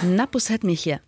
Napushet mich hier.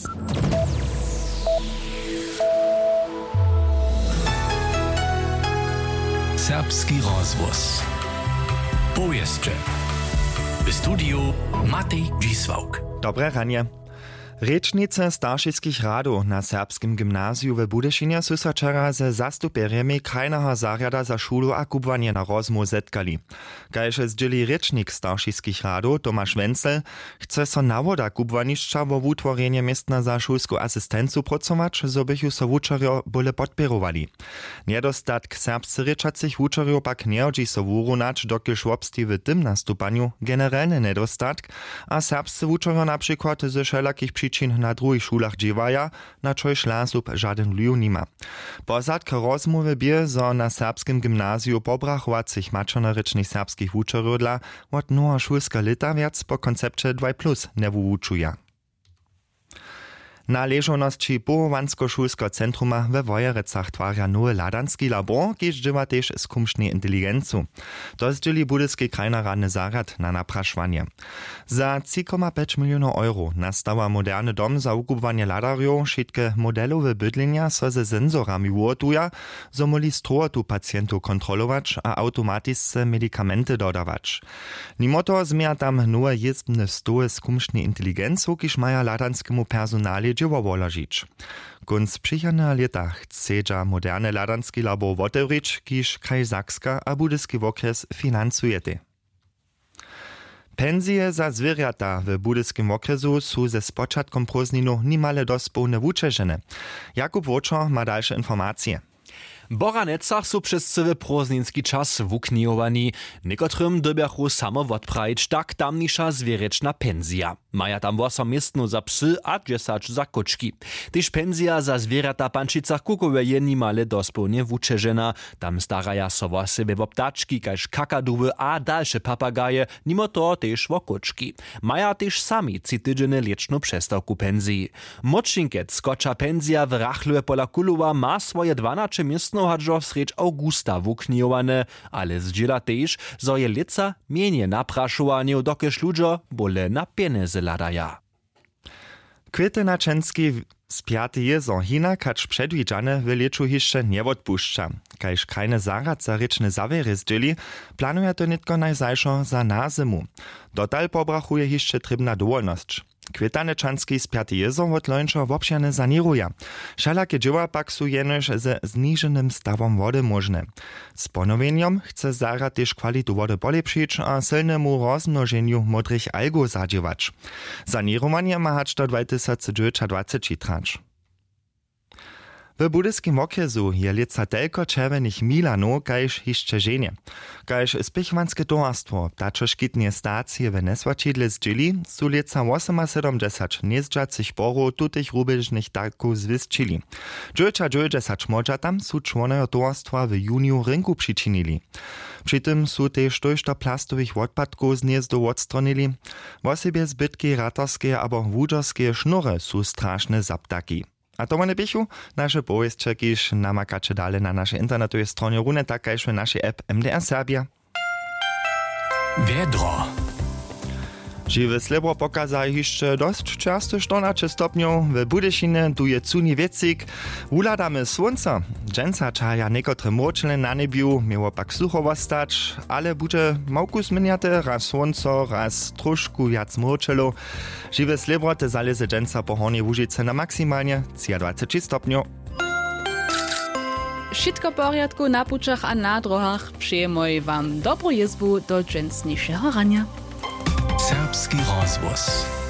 Serbski rozvoz. Powieście. W studiu Matej Dzisłauk. Dobre ranie. Rečnice staršinskich radov na serbskim gymnaziu w Budešinje su sa wczera ze zastupierjemi krajnego zarjada za šulu a kubwanie na rozmu zetkali. Kajże zdzieli rečnik staršinskich radov Tomasz Wenzel chce so nawoda kubwanišća vo wutworjenje miestna za šulsku asistencu pracować, zo bychu so wučerjo bole podpěrovali. Niedostatk serbscy rečacich wučerjo pak neodži so wurunać, dokiż wobsti w tym nastupanju generalny nedostatk, a serbscy wučerjo na przykład ze wszelakich przyczyn na drugich szulach dziewaja, na czojż lasub żaden wpływu nima. Pozadka rozmowy bie, zo na serbskim gymnaziu pobrachowacich maczonarycznych serbskich wučerjo dla od nowa szulska lita wiac po koncepcie 2+, nie wučuja. Na ležonosti pohowansko-šulsko centruma we Wojerecach twarja nowy ladanski labor, kiž dživa tež skumšnej inteligencu. To zdjeli budyski krajnoradny zarad na naprašvanje. Za 3,5 milionów euro nastawa moderny dom za ukupwanie ladarjo, šitke modelowe bydlenia so ze senzorami uotuja, zo moli strojotu pacjentu kontrolować, a automatisce medikamenty dodawać. Mimo to zmija tam nowe jezdne stoły skumšnej inteligencu, kiž maja ladanskiemu personali dzieło woložić. Kunc przyjemne lata chce moderne ladanski labor wotewrić, kiż kraj Sakska a budyski okres finansujete. Pensje za zwierzęta w budyskim okresu są ze spoczatkom prózdninu nimale dospełne wučežene. Jakub Wočo ma dalsze informacje. W Boranecach są przez cały prózdninski czas wuknijowani. Niekotrym dobiachu samo odprawić tak tamnisza zwiereczna pensja. Maja tam 8 miestno za psy a 10 za koczki. Tyż pensja za zwierzęta pančicach kukowe je nimale dospełnie wučežena. Tam staraja so o sebe w ptaczki, kaž kakaduwy a dalsze papagaje, mimo to też o koczki. Maja też sami tydzienne liczną przestawku pensji. Močinkec skocza pensja w Rachlue pola Kuluwa ma swoje 12 miestno hadżo srecz augusta wuknijowane, ale zdziela też, zo je lica mienie napraszowanie, dokeż ludzie bole na pieniądze ladaja. Kwiety na Čenski spiaty je zo hina, kač przedwidziane w leczu jeszcze nie odpuszcza. Kajż krajny zarad za ryczne zawiery zdzieli, planuje to nitko najzajszo za na zimu. Dotal pobrachuje jeszcze trybna dowolność. Kwietane Čanski spiaty jezo od lończo wobsiane saniruje. Wszelakie dzieła pak su jenoż ze zniženym stawom wody możne. Z ponowieniem chce zarad też kwalitu wody polepszyć, a silnemu rozmnożeniu modrych algów zadziewać. Sanirowanie ma hać do 2020 trać. W budyskim okresu je lica telko czerwenych milanów, kajż jeszcze żenie. Kajż spichwanskie towarstwo, tačo škitnie stacje w Nesłačidle zdzieli, su lica 78 niezdżacych porów tutych rubežnych tarków zwistčili. 90 modża tam su członego towarstwa w juniu rynku przyczynili. Przy tym su też do plastowych odpadków z gniezdu odstronili. Wosebie zbytki ratorskie albo wódzorskie sznury su straszne zaptaki. A to one bychu, nasze powieście, kiż namakacie dalej na naszej internetowej stronie, równie tak jak w naszej app MDR Serbia. Wiedro. Żywy slibro pokazał jeszcze dość często 14 stopniów. W Budyšinie tu je cuni wiecik. Uladamy słońca. Dżęca czaja niekotry mroczne na niebiu, miało pak suchowo stać, ale będzie małku zmieniate, raz słońco, raz troszkę jac mroczelo. Żywy slibro te zalezy dżęca po hornej Łužice na maksymalnie 23 stopniów. Wszystko w porządku na puczach a na drogach. Przyjmuję wam dobrą jezbu do dżęsniejszego rania. Serbski rozvoz.